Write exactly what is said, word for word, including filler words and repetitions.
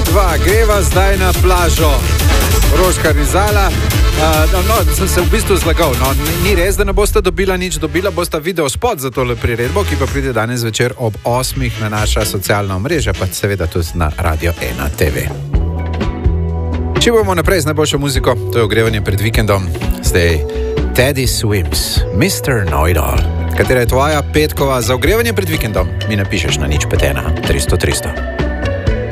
Midva greva zdaj na plažo. Rožka Rizala. Uh, no, no, sem se v bistvu zlagal. No, ni res, da ne boste dobila nič. Dobila boste video spot za tole priredbo, ki pa pride danes večer ob osmih na naša socialna omrežja, pa seveda tudi na Radio ena te ve. Če bomo naprej z najboljšo muziko, to je ogrevanje pred vikendom. Zdaj Teddy Swims, mister Know-It-All. Katera je tvoja petkova za ogrevanje pred vikendom? Mi napišeš na nič pet ena tristo tristo.